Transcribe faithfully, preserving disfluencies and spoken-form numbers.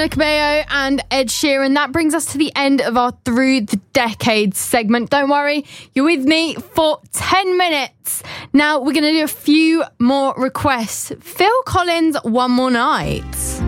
Cabello and Ed Sheeran. That brings us to the end of our Through the Decades segment. Don't worry, you're with me for ten minutes. Now we're going to do a few more requests. Phil Collins, One More Night.